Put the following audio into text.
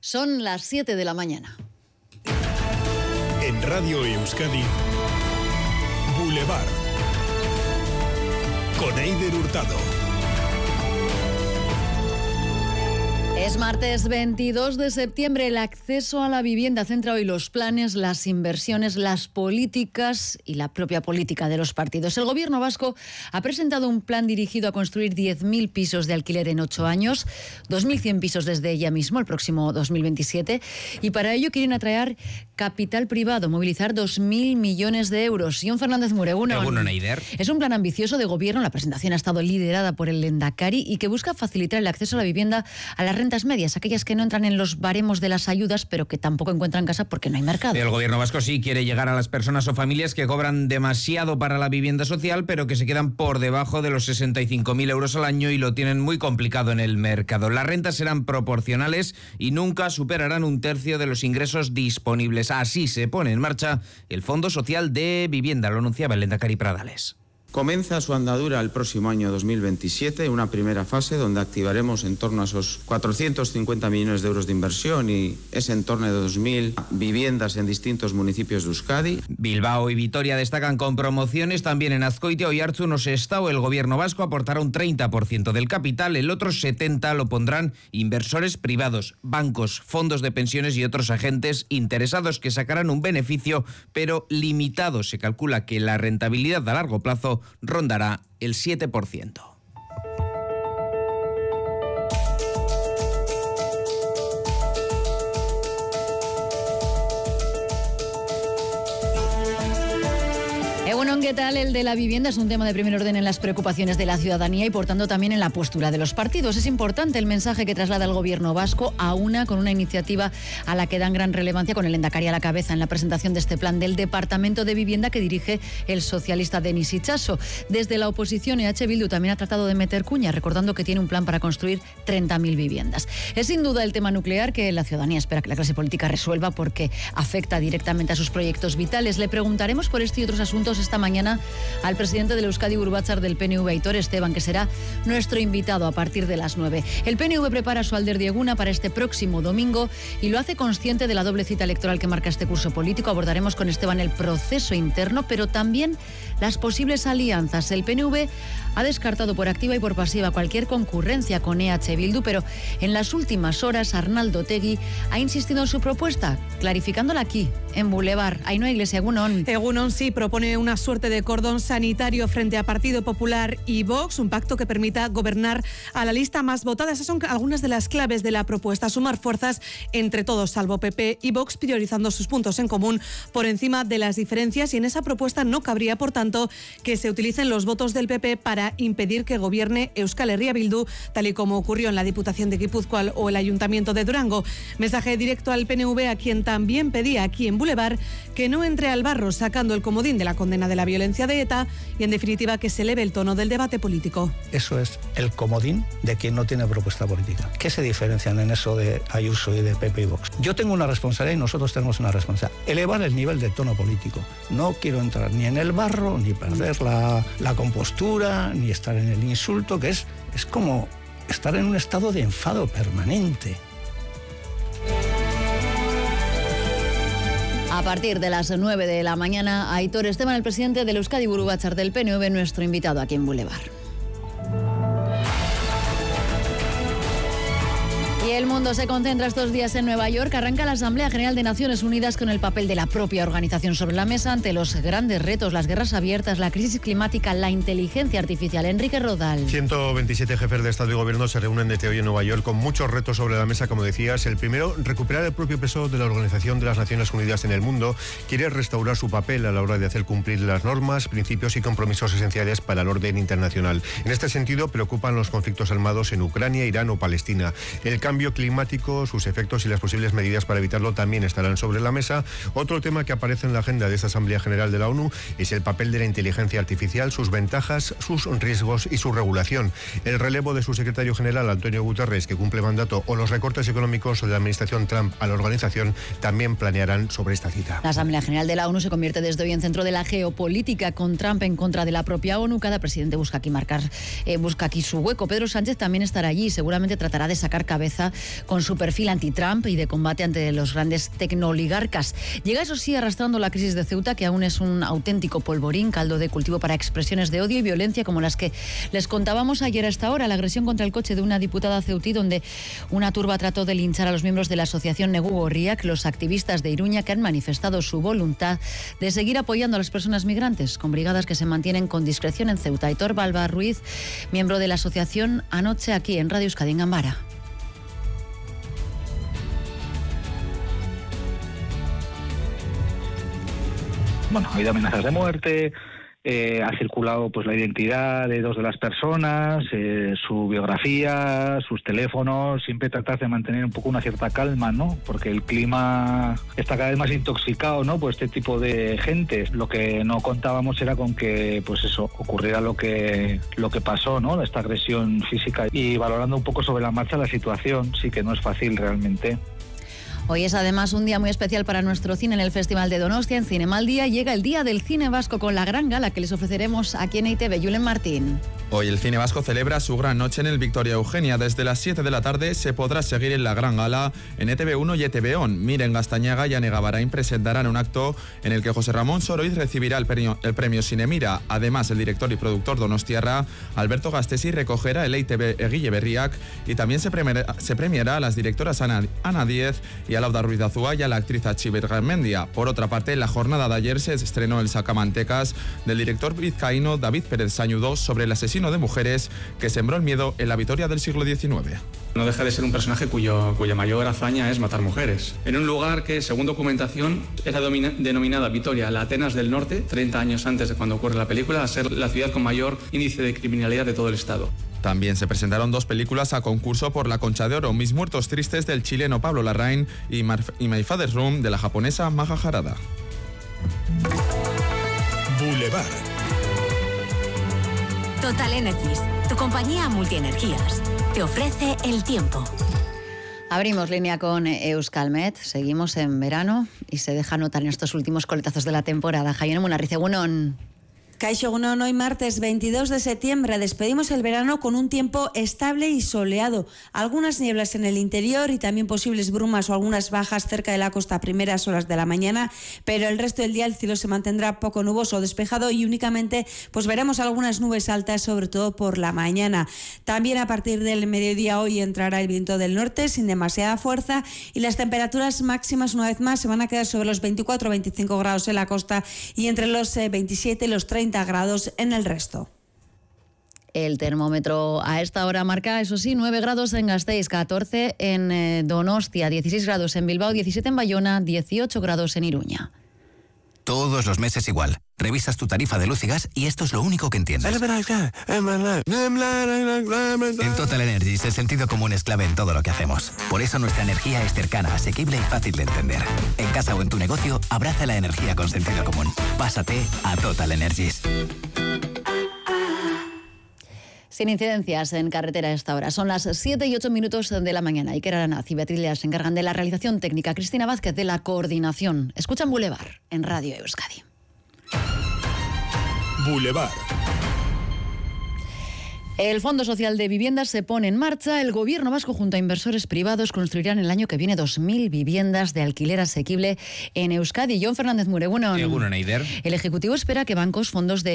Son las 7 de la mañana. En Radio Euskadi, Boulevard, con Eider Hurtado. Es martes 22 de septiembre. El acceso a la vivienda centra hoy los planes, las inversiones, las políticas y la propia política de los partidos. El gobierno vasco ha presentado un plan dirigido a construir 10.000 pisos de alquiler en 8 años, 2.100 pisos desde ya mismo, el próximo 2027. Y para ello quieren atraer capital privado, movilizar 2.000 millones de euros. Jon Fernández Mur, Egunon, Eider. Es un plan ambicioso de gobierno. La presentación ha estado liderada por el Lehendakari y que busca facilitar el acceso a la vivienda a las rentas medias, aquellas que no entran en los baremos de las ayudas, pero que tampoco encuentran casa porque no hay mercado. El gobierno vasco sí quiere llegar a las personas o familias que cobran demasiado para la vivienda social, pero que se quedan por debajo de los 65.000 euros al año y lo tienen muy complicado en el mercado. Las rentas serán proporcionales y nunca superarán un tercio de los ingresos disponibles. Así se pone en marcha el Fondo Social de Vivienda, lo anunciaba el Lehendakari Pradales. Comienza su andadura el próximo año 2027, una primera fase donde activaremos en torno a esos 450 millones de euros de inversión y ese entorno de 2.000 viviendas en distintos municipios de Euskadi. Bilbao y Vitoria destacan con promociones, también en Azkoitia, Oiartzun o Sestao. El gobierno vasco aportará un 30% del capital, el otro 70% lo pondrán inversores privados, bancos, fondos de pensiones y otros agentes interesados que sacarán un beneficio, pero limitado. Se calcula que la rentabilidad a largo plazo rondará el 7%. Bueno, ¿qué tal? El de la vivienda es un tema de primer orden en las preocupaciones de la ciudadanía y por tanto también en la postura de los partidos. Es importante el mensaje que traslada el gobierno vasco con una iniciativa a la que dan gran relevancia, con el Lehendakari a la cabeza en la presentación de este plan del Departamento de Vivienda que dirige el socialista Denis Itxaso. Desde la oposición, EH Bildu también ha tratado de meter cuña, recordando que tiene un plan para construir 30.000 viviendas. Es sin duda el tema nuclear que la ciudadanía espera que la clase política resuelva porque afecta directamente a sus proyectos vitales. Le preguntaremos por este y otros asuntos esta mañana al presidente del Euskadi Buru Batzar del PNV, Aitor Esteban, que será nuestro invitado a partir de las 9. El PNV prepara su Alderdi Eguna para este próximo domingo y lo hace consciente de la doble cita electoral que marca este curso político. Abordaremos con Esteban el proceso interno, pero también las posibles alianzas. El PNV ha descartado por activa y por pasiva cualquier concurrencia con EH Bildu, pero en las últimas horas Arnaldo Otegi ha insistido en su propuesta, clarificándola aquí, en Boulevard. Ainhoa Iglesia, Egunon. Egunon sí propone una suerte de cordón sanitario frente a Partido Popular y Vox, un pacto que permita gobernar a la lista más votada. Esas son algunas de las claves de la propuesta: sumar fuerzas entre todos, salvo PP y Vox, priorizando sus puntos en común por encima de las diferencias, y en esa propuesta no cabría, por tanto, que se utilicen los votos del PP para impedir que gobierne Euskal Herria Bildu, tal y como ocurrió en la Diputación de Guipúzcoa o el Ayuntamiento de Durango. Mensaje directo al PNV, a quien también pedía aquí en Boulevard que no entre al barro sacando el comodín de la condena de la violencia de ETA y, en definitiva, que se eleve el tono del debate político. Eso es el comodín de quien no tiene propuesta política. ¿Qué se diferencian en eso de Ayuso y de PP y Vox? Yo tengo una responsabilidad y nosotros tenemos una responsabilidad: elevar el nivel de tono político. No quiero entrar ni en el barro, ni perder la compostura, ni estar en el insulto, que es como estar en un estado de enfado permanente. A partir de las 9 de la mañana, Aitor Esteban, el presidente del Euskadi Buru Batzar del PNV, nuestro invitado aquí en Boulevard. Y el mundo se concentra estos días en Nueva York. Arranca la Asamblea General de Naciones Unidas con el papel de la propia organización sobre la mesa ante los grandes retos: las guerras abiertas, la crisis climática, la inteligencia artificial. Enrique Rodal. 127 jefes de Estado y Gobierno se reúnen desde hoy en Nueva York con muchos retos sobre la mesa, como decías. El primero, recuperar el propio peso de la Organización de las Naciones Unidas en el mundo. Quiere restaurar su papel a la hora de hacer cumplir las normas, principios y compromisos esenciales para el orden internacional. En este sentido, preocupan los conflictos armados en Ucrania, Irán o Palestina. El cambio climático, sus efectos y las posibles medidas para evitarlo también estarán sobre la mesa. Otro tema que aparece en la agenda de esta Asamblea General de la ONU es el papel de la inteligencia artificial, sus ventajas, sus riesgos y su regulación. El relevo de su secretario general, Antonio Guterres, que cumple mandato, o los recortes económicos de la administración Trump a la organización también planearán sobre esta cita. La Asamblea General de la ONU se convierte desde hoy en centro de la geopolítica, con Trump en contra de la propia ONU. Cada presidente busca aquí su hueco. Pedro Sánchez también estará allí y seguramente tratará de sacar cabeza amenaza con su perfil anti-Trump y de combate ante los grandes tecnooligarcas. Llega, eso sí, arrastrando la crisis de Ceuta, que aún es un auténtico polvorín, caldo de cultivo para expresiones de odio y violencia como las que les contábamos ayer a esta hora. La agresión contra el coche de una diputada ceutí, donde una turba trató de linchar a los miembros de la asociación Negu Gorriak, los activistas de Iruña, que han manifestado su voluntad de seguir apoyando a las personas migrantes, con brigadas que se mantienen con discreción en Ceuta. Aitor Balba Ruiz, miembro de la asociación, anoche aquí en Radio Euskadi en Gambara. Bueno, ha habido amenazas de muerte, ha circulado pues la identidad de 2 de las personas, su biografía, sus teléfonos. Siempre tratas de mantener un poco una cierta calma, ¿no? Porque el clima está cada vez más intoxicado, ¿no? Por este tipo de gente. Lo que no contábamos era con que, pues eso, ocurriera lo que pasó, ¿no? Esta agresión física. Y valorando un poco sobre la marcha la situación, sí que no es fácil realmente. Hoy es además un día muy especial para nuestro cine en el Festival de Donostia. En Cinemaldía llega el Día del Cine Vasco con la gran gala que les ofreceremos aquí en EITV. Julen Martín. Hoy el Cine Vasco celebra su gran noche en el Victoria Eugenia. Desde las 7 de la tarde se podrá seguir en la gran gala en ETV1 y ETV ON. Miren Gastañaga y Ane Gavarain presentarán un acto en el que José Ramón Soroiz recibirá el premio Cinemira. Además, el director y productor donostiarra Alberto Gastesi recogerá el EITV Egile Berriak, y también se premiará a las directoras Ana Díez y a Lauda Ruiz de Azúa y a la actriz Achiber Garmendia. Por otra parte, en la jornada de ayer se estrenó el Sacamantecas del director vizcaíno David Pérez Sañudo sobre el asesino de mujeres que sembró el miedo en la Vitoria del siglo XIX. No deja de ser un personaje cuya mayor hazaña es matar mujeres. En un lugar que, según documentación, era denominada Vitoria, la Atenas del Norte, 30 años antes de cuando ocurre la película, a ser la ciudad con mayor índice de criminalidad de todo el estado. También se presentaron 2 películas a concurso por la Concha de Oro: Mis muertos tristes del chileno Pablo Larraín y My Father's Room de la japonesa Maja Harada. Boulevard. Total Energies, tu compañía multienergías, te ofrece el tiempo. Abrimos línea con Euskalmet, seguimos en verano y se deja notar en estos últimos coletazos de la temporada. Jaime Munarriz, egunon. Kaixo egunon, hoy martes 22 de septiembre despedimos el verano con un tiempo estable y soleado. Algunas nieblas en el interior y también posibles brumas o algunas bajas cerca de la costa a primeras horas de la mañana, pero el resto del día el cielo se mantendrá poco nuboso o despejado y únicamente pues veremos algunas nubes altas, sobre todo por la mañana. También a partir del mediodía hoy entrará el viento del norte sin demasiada fuerza y las temperaturas máximas una vez más se van a quedar sobre los 24 o 25 grados en la costa y entre los 27 y los 30 grados en el resto. El termómetro a esta hora marca, eso sí, 9 grados en Gasteiz, 14 en Donostia, 16 grados en Bilbao, 17 en Bayona, 18 grados en Iruña. Todos los meses igual. Revisas tu tarifa de luz y gas y esto es lo único que entiendes. En Total Energies el sentido común es clave en todo lo que hacemos. Por eso nuestra energía es cercana, asequible y fácil de entender. En casa o en tu negocio, abraza la energía con sentido común. Pásate a Total Energies. Sin incidencias en carretera a esta hora. Son las 7 y 8 minutos de la mañana. Iker Aranaz y Beatriz Leal se encargan de la realización técnica, Cristina Vázquez de la coordinación. Escuchan Boulevard en Radio Euskadi. Boulevard. El Fondo Social de Viviendas se pone en marcha. El Gobierno vasco junto a inversores privados construirán el año que viene 2.000 viviendas de alquiler asequible en Euskadi. John Fernández Mureguno. Egunon, Eider. El Ejecutivo espera que bancos, fondos de